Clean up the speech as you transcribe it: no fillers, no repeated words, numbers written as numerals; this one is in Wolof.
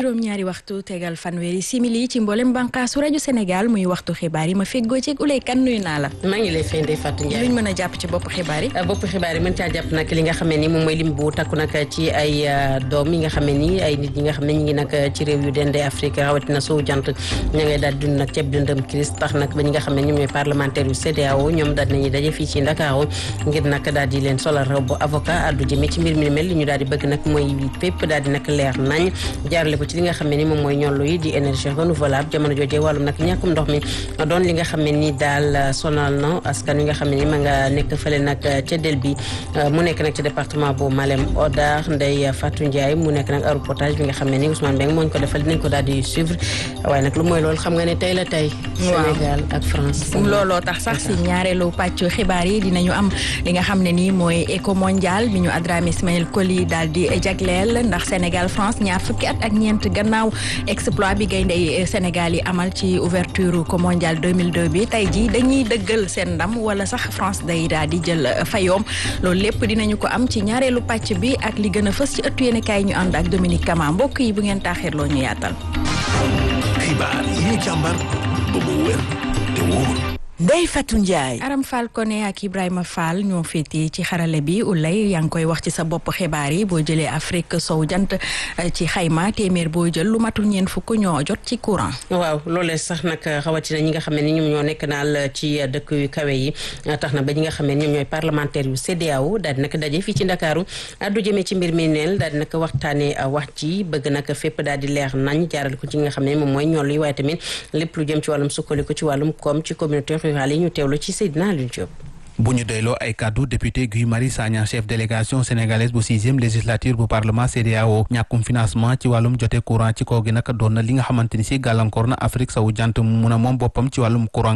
juróom-ñaari waxtu tegal fanweeri simili ci mboolem bànqaasu rajo Sénégal muy waxtu xibaar yi ma feggoo ci Ulay Kan nuyu naa la. maa ngi lay fay Ndeye Fatou Ndiaye. luñ mën a jàpp ci bopp xibaar yi. bopp xibaar yi mën caa jàpp nag li nga xam ne ni moom mooy lim bu takku nag ci ay doom yi nga xam ne ni ay nit ñi nga xam ne ñu ngi nag ci réew yu dende Afrique rawatina sowu jant ña ngay daal dund nag ceeb dundam crise tax nag ba ñi nga xam ne ñoom ñooy parlementaire yu CEDEAO ñoom daal nañuy daje fii ci Ndakaaru ngir nag daal di leen solal raw bu avocat addu jëmee ci mbir mi mel li ñu daal di bëgg nag mooy fépp daal di nag leer nañ jaarale ko ci li nga xam ne ni moom mooy ñollu yi di énergie renouvelable jamono jooje wàllum nag ñàkkum ndox mi doon li nga xam ne ni daal sonal na askan wi nga xam ne ni ma nga nekk fële nag ca del bi mu nekk nag ci département bu Malem Hodar Ndeye Fatou Ndiaye mu nekk nag reportage bi nga xam ne ni Ousmane Beng moo ñu ko defal dinañ ko daal di suivre waaye nag lu mooy loolu xam nga ne tey la tey Sénégal ak France looloo tax sax si ñaareelu pàcc xibaar yi dinañu am li nga xam ne nii mooy éco mondial bi ñu Adrame Ismaël Koli daal di jagleel ndax Sénégal France ñaar fukki at ak ñeent gannaaw exploit bi gayndey Sénégal yi amal ci ouverture co mondial 2002 bi tey ji dañuy dëggal seen ndam wala sax France day daal di jël fayoom loolu lépp dinañu ko am ci ñaareelu pàcc bi ak li gën a fës ci ëttu yéenekaay ñu ànd ak Dominique Kama mbokk yi bu ngeen taaxirloo ñu yaatal. xibaar yi ñu càmbar ba mu wér te wóor. Ndeye Fatou Ndiaye. Aram Fall Koné ak Ibrahima Fall ñoo féetee ci xarale bi Ulay yaa ngi koy wax ci sa bopp xibaar yi boo jëlee Afrique sow jant ci xayma téeméer boo jël lu matul ñeent fukk ñoo jot ci courant. waaw loolee sax nag xawatina ñi nga xam ne ni ñoom ñoo nekk naal ci dëkk yu kawe yi tax na ba ñi nga xam ne ñoom ñooy parlementaire yu CEDEAO daal di nag daje fii ci Ndakaaru addu jëmee ci mbir mi neel daal di nag waxtaanee wax ci bëgg nag fépp daal di leer nañ jaaral ko ci nga xam ne moom mooy ñool yi waaye tamit lépp lu jëm ci wàllum sukkandiku ci wàllum koom ci communauté rurale yi ñu teewlu ci Seydina Aliou Diop. bu ñu doyloo ay kàddu député Guy Marius Sagna chef délégation sénégalaise bu 6e législature bu parlement CEDEAO ñàkkum financement ci wàllum jote courant ci kaw gi nag doon na li nga xamante ni si gàllankoor na Afrique sowu jant mun a moom boppam ci wàllum courant